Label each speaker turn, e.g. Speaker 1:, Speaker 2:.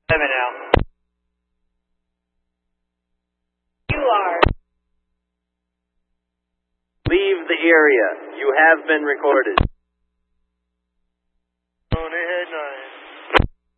Speaker 1: now. You are.
Speaker 2: Leave the area. You have been recorded.